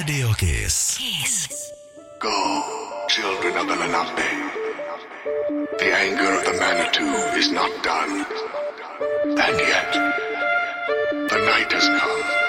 Radio Kiss. Go, children of the Lenape. The anger of the Manitou is not done. And yet, the night has come.